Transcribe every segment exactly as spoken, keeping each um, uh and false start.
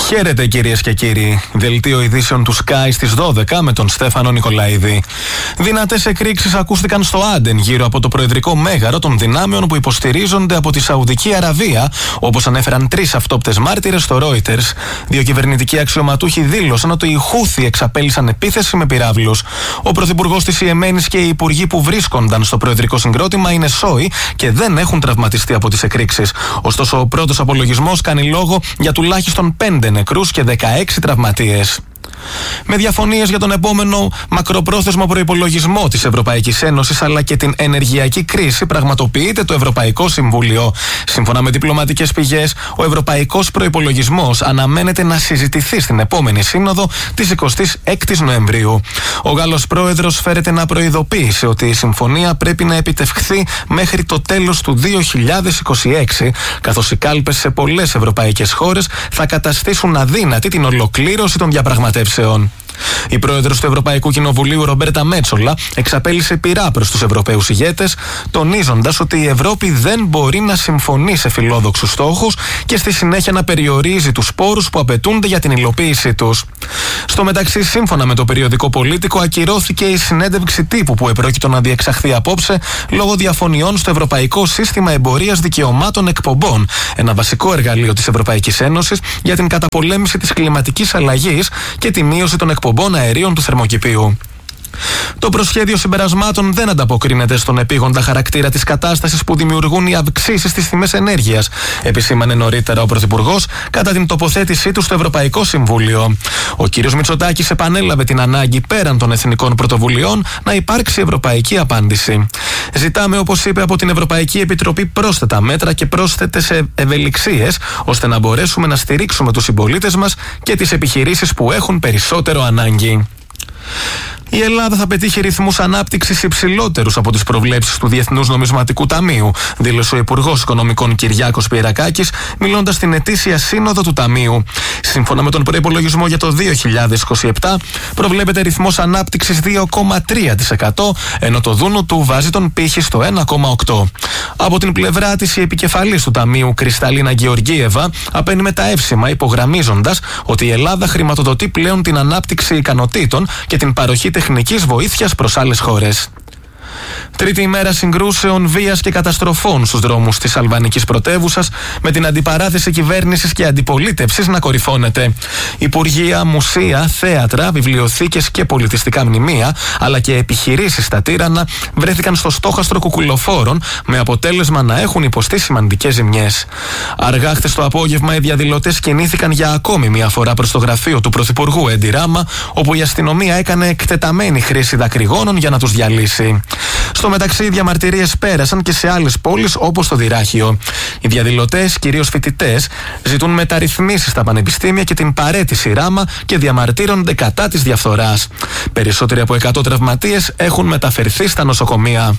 Χαίρετε κυρίες και κύριοι. Δελτίο ειδήσεων του Sky στις δώδεκα με τον Στέφανο Νικολαίδη. Δυνατές εκρήξεις ακούστηκαν στο Άντεν γύρω από το προεδρικό μέγαρο των δυνάμεων που υποστηρίζονται από τη Σαουδική Αραβία, όπως ανέφεραν τρεις αυτόπτες μάρτυρες στο Reuters. Δύο κυβερνητικοί αξιωματούχοι δήλωσαν ότι οι Χούθι εξαπέλυσαν επίθεση με πυράβλους. Ο πρωθυπουργός της Ιεμένης και οι υπουργοί που βρίσκονταν στο προεδρικό συγκρότημα είναι σόοι και δεν έχουν τραυματιστεί από τις εκρήξεις. Ωστόσο, ο πρώτος απολογισμός κάνει λόγο για τουλάχιστον πέντε νεκρούς και δεκαέξι τραυματίες. Με διαφωνίες για τον επόμενο μακροπρόθεσμο προϋπολογισμό της Ευρωπαϊκής Ένωσης αλλά και την ενεργειακή κρίση πραγματοποιείται το Ευρωπαϊκό Συμβούλιο. Σύμφωνα με διπλωματικές πηγές, ο Ευρωπαϊκός Προϋπολογισμός αναμένεται να συζητηθεί στην επόμενη σύνοδο της εικοστής έκτης Νοεμβρίου. Ο Γάλλος πρόεδρος φέρεται να προειδοποίησε ότι η συμφωνία πρέπει να επιτευχθεί μέχρι το τέλος του δύο χιλιάδες είκοσι έξι, καθώς οι κάλπες σε πολλές ευρωπαϊκές χώρες θα καταστήσουν αδύνατη την ολοκλήρωση των διαπραγματεύσεων. Η πρόεδρος του Ευρωπαϊκού Κοινοβουλίου, Ρομπέρτα Μέτσολα, εξαπέλυσε πυρά προς τους Ευρωπαίους ηγέτες, τονίζοντας ότι η Ευρώπη δεν μπορεί να συμφωνεί σε φιλόδοξους στόχους και στη συνέχεια να περιορίζει τους πόρους που απαιτούνται για την υλοποίησή τους. Στο μεταξύ, σύμφωνα με το περιοδικό Πολίτικο, ακυρώθηκε η συνέντευξη τύπου που επρόκειτο να διεξαχθεί απόψε λόγω διαφωνιών στο Ευρωπαϊκό Σύστημα Εμπορίας Δικαιωμάτων Εκπομπών, ένα βασικό εργαλείο της Ευρωπαϊκής Ένωσης για την καταπολέμηση της κλιματικής αλλαγής και τη μείωση των εκπομπών αερίων του θερμοκηπίου. Το προσχέδιο συμπερασμάτων δεν ανταποκρίνεται στον επίγοντα χαρακτήρα της κατάστασης που δημιουργούν οι αυξήσεις στις τιμές ενέργειας, επισήμανε νωρίτερα ο Πρωθυπουργός κατά την τοποθέτησή του στο Ευρωπαϊκό Συμβούλιο. Ο κ. Μητσοτάκης επανέλαβε την ανάγκη πέραν των εθνικών πρωτοβουλειών να υπάρξει ευρωπαϊκή απάντηση. Ζητάμε, όπως είπε, από την Ευρωπαϊκή Επιτροπή πρόσθετα μέτρα και πρόσθετες ευελιξίες, ώστε να μπορέσουμε να στηρίξουμε τους συμπολίτες μας και τις επιχειρήσεις που έχουν περισσότερο ανάγκη. Η Ελλάδα θα πετύχει ρυθμούς ανάπτυξης υψηλότερους από τις προβλέψεις του Διεθνούς Νομισματικού Ταμείου, δήλωσε ο Υπουργός Οικονομικών Κυριάκος Πειερακάκης, μιλώντας στην ετήσια σύνοδο του Ταμείου. Σύμφωνα με τον προϋπολογισμό για το δύο χιλιάδες είκοσι επτά, προβλέπεται ρυθμός ανάπτυξης δύο κόμμα τρία τοις εκατό, ενώ το δούνο του βάζει τον πύχη στο ένα κόμμα οκτώ τοις εκατό. Από την πλευρά της, η επικεφαλής του Ταμείου, Κρυσταλίνα Γεωργίεβα, απένιμε τα εύσημα, υπογραμμίζοντας ότι η Ελλάδα χρηματοδοτεί πλέον την ανάπτυξη ικανοτήτων και την παροχή τεχνικής βοήθειας προς άλλες χώρες. Τρίτη ημέρα συγκρούσεων, βίας και καταστροφών στους δρόμους της αλβανικής πρωτεύουσας, με την αντιπαράθεση κυβέρνησης και αντιπολίτευσης να κορυφώνεται. Υπουργεία, μουσεία, θέατρα, βιβλιοθήκες και πολιτιστικά μνημεία, αλλά και επιχειρήσεις στα Τύρανα, βρέθηκαν στο στόχαστρο κουκουλοφόρων, με αποτέλεσμα να έχουν υποστεί σημαντικές ζημιές. Αργά χθες το απόγευμα, οι διαδηλωτές κινήθηκαν για ακόμη μια φορά προς το γραφείο του Πρωθυπουργού Έντι Ράμα, όπου η αστυνομία έκανε εκτεταμένη χρήση δακρυγόνων για να τους διαλύσει. Στο μεταξύ, οι διαμαρτυρίες πέρασαν και σε άλλες πόλεις όπως το Δυράχιο. Οι διαδηλωτές, κυρίως φοιτητές, ζητούν μεταρρυθμίσεις στα πανεπιστήμια και την παραίτηση Ράμα και διαμαρτύρονται κατά της διαφθοράς. Περισσότεροι από εκατό τραυματίες έχουν μεταφερθεί στα νοσοκομεία.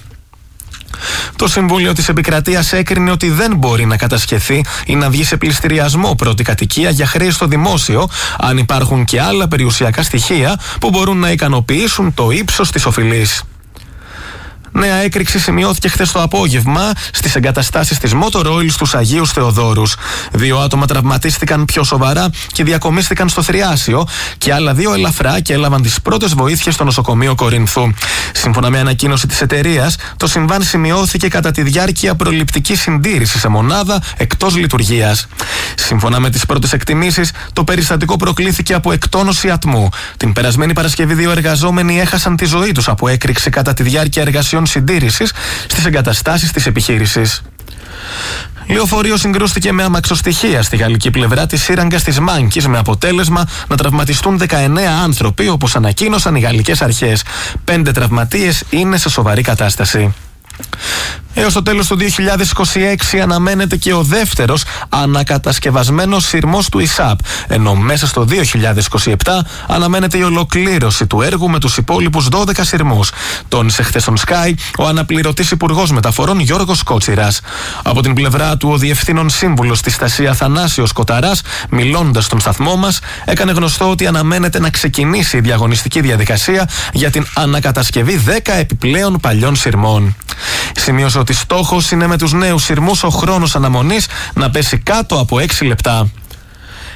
Το Συμβούλιο της Επικρατείας έκρινε ότι δεν μπορεί να κατασχεθεί ή να βγει σε πληστηριασμό πρώτη κατοικία για χρέη στο δημόσιο, αν υπάρχουν και άλλα περιουσιακά στοιχεία που μπορούν να ικανοποιήσουν το ύψος της οφειλής. Νέα έκρηξη σημειώθηκε χθες το απόγευμα στις εγκαταστάσεις της Motor Oil στους Αγίους Θεοδόρους. Δύο άτομα τραυματίστηκαν πιο σοβαρά και διακομίστηκαν στο Θριάσιο, και άλλα δύο ελαφρά και έλαβαν τις πρώτες βοήθειες στο νοσοκομείο Κορινθού. Σύμφωνα με ανακοίνωση της εταιρείας, το συμβάν σημειώθηκε κατά τη διάρκεια προληπτικής συντήρησης σε μονάδα εκτός λειτουργίας. Σύμφωνα με τις πρώτες εκτιμήσεις, το περιστατικό προκλήθηκε από εκτόνωση ατμού. Την περασμένη Παρασκευή, δύο εργαζόμενοι έχασαν τη ζωή τους από έκρηξη κατά τη διάρκεια εργασιών συντήρησης στις εγκαταστάσεις της επιχείρησης. Λεωφορείο συγκρούστηκε με αμαξοστοιχεία στη γαλλική πλευρά της σύραγγας της Μάνκης, με αποτέλεσμα να τραυματιστούν δεκαεννέα άνθρωποι, όπως ανακοίνωσαν οι γαλλικές αρχές. Πέντε τραυματίες είναι σε σοβαρή κατάσταση. Έως το τέλος του δύο χιλιάδες είκοσι έξι αναμένεται και ο δεύτερος ανακατασκευασμένος σειρμός του ΙΣΑΠ, ενώ μέσα στο δύο χιλιάδες είκοσι επτά αναμένεται η ολοκλήρωση του έργου με τους υπόλοιπους δώδεκα σειρμούς. Τόνισε χθες στον Sky ο αναπληρωτής Υπουργός Μεταφορών Γιώργος Κότσιρας. Από την πλευρά του, ο Διευθύνων Σύμβουλος της Στασία Θανάσιος Κοταράς, μιλώντας στον σταθμό μας, έκανε γνωστό ότι αναμένεται να ξεκινήσει η διαγωνιστική διαδικασία για την ανακατασκευή δέκα επιπλέον παλιών σειρμών. Σημείωσε ότι στόχος είναι με τους νέους σειρμούς ο χρόνος αναμονής να πέσει κάτω από έξι λεπτά.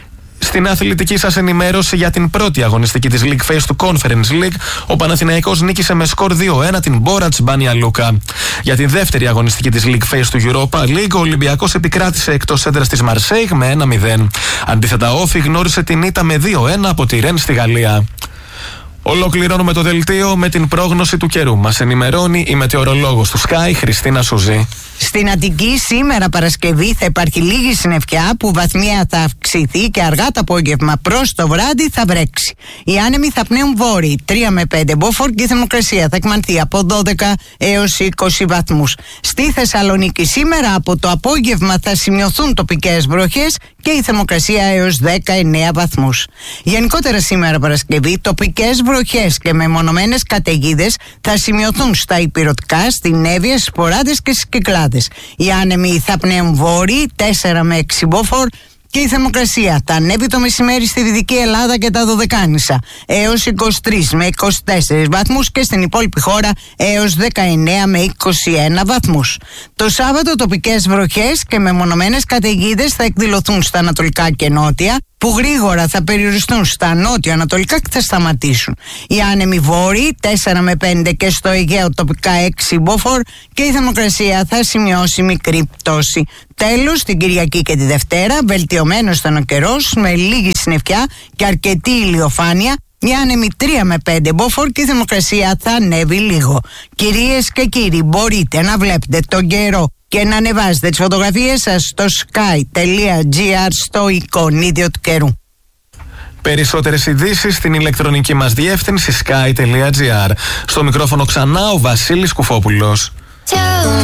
Στην αθλητική σας ενημέρωση για την πρώτη αγωνιστική της League Phase του Conference League, ο Παναθηναϊκός νίκησε με σκορ δύο ένα την Μπόρατς Μπάνια Λούκα. Για τη δεύτερη αγωνιστική της League Phase του Europa League, ο Ολυμπιακός επικράτησε εκτός έδρας της Μαρσέιγ με ένα μηδέν. Αντίθετα, ο Όφι γνώρισε την ήττα με δύο ένα από τη Ρεν στη Γαλλία. Ολοκληρώνουμε το δελτίο με την πρόγνωση του καιρού. Μας ενημερώνει η μετεωρολόγος του Sky, Χριστίνα Σουζή. Στην Αττική σήμερα Παρασκευή θα υπάρχει λίγη συννεφιά που βαθμία θα αυξηθεί και αργά το απόγευμα προς το βράδυ θα βρέξει. Οι άνεμοι θα πνέουν βόρειοι τρία με πέντε μποφόρ και η θερμοκρασία θα εκμανθεί από δώδεκα έως είκοσι βαθμούς. Στη Θεσσαλονίκη σήμερα από το απόγευμα θα σημειωθούν τοπικές βροχές και η θερμοκρασία έως δεκαεννέα βαθμούς. Γενικότερα σήμερα Παρασκευή τοπικές βροχές και μεμονωμένες καταιγίδες θα σημειωθούν στα ηπειρωτικά, στην Εύβοια, στις Ποράδες και στις Κυκλάδες. Οι άνεμοι θα πνέουν βόρειοι τέσσερα με έξι μποφόρ και η θερμοκρασία θα ανέβει το μεσημέρι στη Δυτική Ελλάδα και τα Δωδεκάνησα έως είκοσι τρεις με είκοσι τέσσερις βαθμούς και στην υπόλοιπη χώρα έως δεκαεννέα με είκοσι ένα βαθμούς. Το Σάββατο τοπικές βροχές και μεμονωμένες καταιγίδες θα εκδηλωθούν στα ανατολικά και νότια, που γρήγορα θα περιοριστούν στα νότιο-ανατολικά και θα σταματήσουν. Οι άνεμοι βόρειοι τέσσερα με πέντε και στο Αιγαίο τοπικά έξι μποφόρ και η θερμοκρασία θα σημειώσει μικρή πτώση. Τέλος, την Κυριακή και τη Δευτέρα βελτιωμένος ήταν ο καιρός με λίγη συννεφιά και αρκετή ηλιοφάνεια. Οι άνεμοι τρία με πέντε μποφόρ και η θερμοκρασία θα ανέβει λίγο. Κυρίες και κύριοι, μπορείτε να βλέπετε τον καιρό και να ανεβάζετε τις φωτογραφίες σας στο sky.gr στο εικονίδιο του καιρού. Περισσότερες ειδήσεις στην ηλεκτρονική μας διεύθυνση sky.gr. Στο μικρόφωνο ξανά ο Βασίλης Κουφόπουλος.